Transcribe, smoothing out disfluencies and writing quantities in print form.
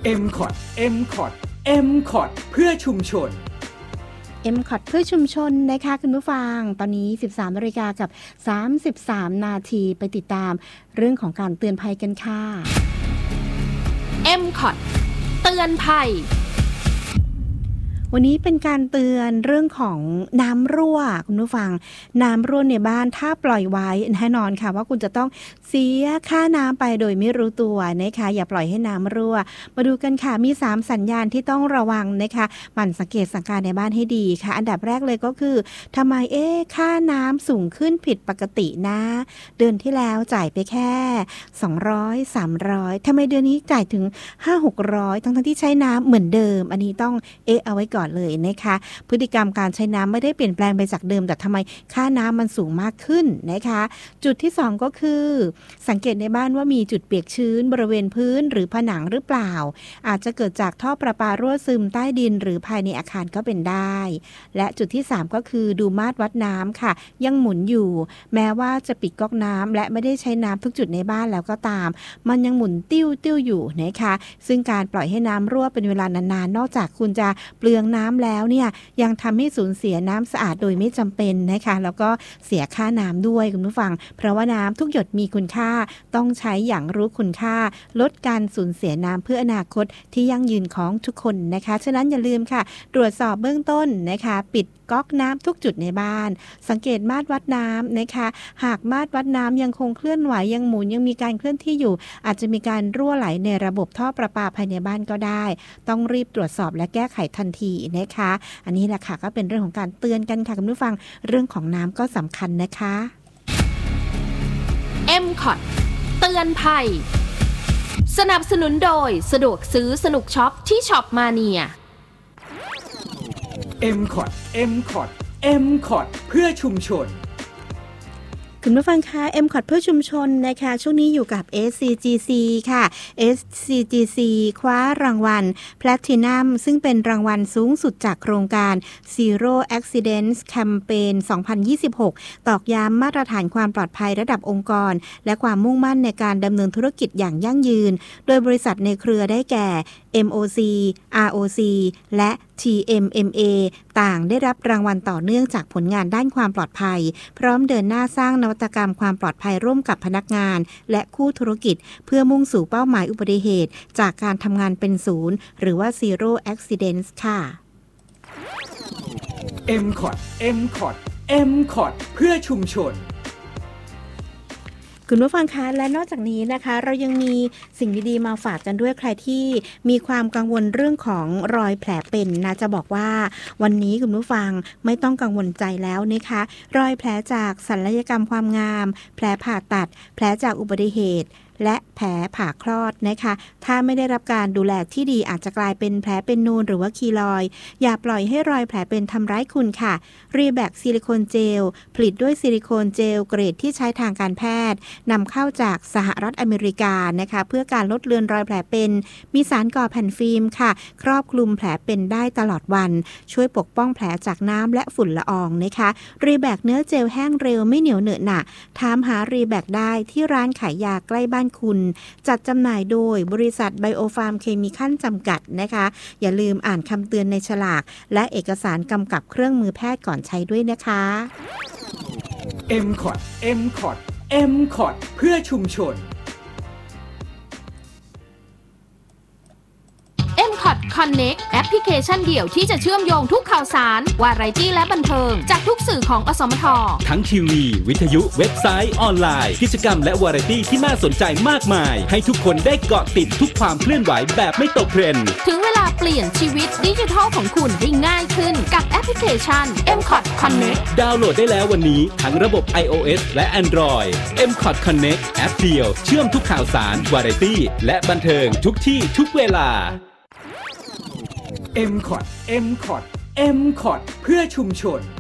MCOT MCOT MCOT เพื่อชุมชน MCOT เพื่อชุมชนนะคะคุณผู้ฟังตอนนี้ 13:33 นาทีไปติดตามเรื่องของการเตือนภัยกันค่ะ MCOT เตือนภัยวันนี้เป็นการเตือนเรื่องของน้ำรั่วคุณผู้ฟังน้ำรั่วในบ้านถ้าปล่อยไว้แน่นอนค่ะว่าคุณจะต้องเสียค่าน้ำไปโดยไม่รู้ตัวนะคะอย่าปล่อยให้น้ำรั่วมาดูกันค่ะมี3สัญญาณที่ต้องระวังนะคะหมั่นสังเกตสังการในบ้านให้ดีค่ะอันดับแรกเลยก็คือทำไมค่าน้ำสูงขึ้นผิดปกตินะเดือนที่แล้วจ่ายไปแค่200 300ทำไมเดือนนี้จ่ายถึง500-600ทั้งที่ใช้น้ำเหมือนเดิมอันนี้ต้องเอาไว้ก่อนเลยนะคะพฤติกรรมการใช้น้ำไม่ได้เปลี่ยนแปลงไปจากเดิมแต่ทำไมค่าน้ำมันสูงมากขึ้นนะคะจุดที่2ก็คือสังเกตในบ้านว่ามีจุดเปียกชื้นบริเวณพื้นหรือผนังหรือเปล่าอาจจะเกิดจากท่อประปารั่วซึมใต้ดินหรือภายในอาคารก็เป็นได้และจุดที่3ก็คือดูมาตรวัดน้ำค่ะยังหมุนอยู่แม้ว่าจะปิดก๊อกน้ำและไม่ได้ใช้น้ำทุกจุดในบ้านแล้วก็ตามมันยังหมุนติ้วอยู่นะคะซึ่งการปล่อยให้น้ำรั่วเป็นเวลานานๆนอกจากคุณจะเปลืองน้ำแล้วเนี่ยยังทำให้สูญเสียน้ำสะอาดโดยไม่จำเป็นนะคะแล้วก็เสียค่าน้ำด้วยคุณผู้ฟังเพราะว่าน้ำทุกหยดมีคุณค่าต้องใช้อย่างรู้คุณค่าลดการสูญเสียน้ำเพื่ออนาคตที่ยั่งยืนของทุกคนนะคะฉะนั้นอย่าลืมค่ะตรวจสอบเบื้องต้นนะคะปิดก๊อกน้ำทุกจุดในบ้านสังเกตมาตรวัดน้ำนะคะหากมาตรวัดน้ำยังคงเคลื่อนไหวยังหมุนยังมีการเคลื่อนที่อยู่อาจจะมีการรั่วไหลในระบบท่อประปาภายในบ้านก็ได้ต้องรีบตรวจสอบและแก้ไขทันทีนะคะอันนี้แหละค่ะก็เป็นเรื่องของการเตือนกันค่ะคุณผู้ฟังเรื่องของน้ำก็สำคัญนะคะ MCOT เตือนภัยสนับสนุนโดยสะดวกซื้อสนุกช็อปที่ช็อปมาเนีย MCOT MCOT MCOT เพื่อชุมชนคุณผู้ฟังคะ MCOT เพื่อชุมชนนะคะช่วงนี้อยู่กับ SCGC ค่ะ SCGC คว้ารางวัล Platinum ซึ่งเป็นรางวัลสูงสุดจากโครงการ Zero Accidents Campaign 2026 ตอกย้ำมาตรฐานความปลอดภัยระดับองค์กรและความมุ่งมั่นในการดำเนินธุรกิจอย่างยั่งยืนโดยบริษัทในเครือได้แก่ MOC ROC และ TMMA ต่างได้รับรางวัลต่อเนื่องจากผลงานด้านความปลอดภัยพร้อมเดินหน้าสร้างนวัตกรรมความปลอดภัยร่วมกับพนักงานและคู่ธุรกิจเพื่อมุ่งสู่เป้าหมายอุบัติเหตุจากการทำงานเป็นศูนย์หรือว่า Zero Accidents ค่ะ MCOT MCOT MCOT เพื่อชุมชนคุณผู้ฟังคะและนอกจากนี้นะคะเรายังมีสิ่งดีๆมาฝากกันด้วยใครที่มีความกังวลเรื่องของรอยแผลเป็นนะจะบอกว่าวันนี้คุณผู้ฟังไม่ต้องกังวลใจแล้วนะคะรอยแผลจากศัลยกรรมความงามแผลผ่าตัดแผลจากอุบัติเหตุและแผลผ่าคลอดนะคะถ้าไม่ได้รับการดูแลที่ดีอาจจะกลายเป็นแผลเป็นนูนหรือว่าคีลอยด์อย่าปล่อยให้รอยแผลเป็นทำร้ายคุณค่ะรีแบคซิลิโคนเจลผลิตด้วยซิลิโคนเจลเกรดที่ใช้ทางการแพทย์นำเข้าจากสหรัฐอเมริกานะคะเพื่อการลดเลือนรอยแผลเป็นมีสารก่อแผ่นฟิล์มค่ะครอบคลุมแผลเป็นได้ตลอดวันช่วยปกป้องแผลจากน้ำและฝุ่นละอองนะคะรีแบคเนื้อเจลแห้งเร็วไม่เหนียวเหนอะหนะถามหารีแบคได้ที่ร้านขายยาใกล้บ้านคุณจัดจำหน่ายโดยบริษัทไบโอฟาร์มเคมีคัลจำกัดนะคะอย่าลืมอ่านคำเตือนในฉลากและเอกสารกำกับเครื่องมือแพทย์ก่อนใช้ด้วยนะคะ MCOT MCOT MCOT เพื่อชุมชน MCOT Connect แอปพลิเคชันเดี่ยวที่จะเชื่อมโยงทุกข่าวสารวาไรตี้และบันเทิงจากทุกสื่อของอสมททั้งทีวีวิทยุเว็บไซต์ออนไลน์กิจกรรมและวาไรตี้ที่น่าสนใจมากมายให้ทุกคนได้เกาะติดทุกความเคลื่อนไหวแบบไม่ตกเทรนด์ถึงเวลาเปลี่ยนชีวิตดิจิทัลของคุณได้ง่ายขึ้นกับแอปพลิเคชัน MCOT Connect ดาวน์โหลดได้แล้ววันนี้ทั้งระบบ iOS และ Android MCOT Connect แอปเดียวเชื่อมทุกข่าวสารวาไรตี้และบันเทิงทุกที่ทุกเวลา MCOT MCOT MCOT เพื่อชุมชน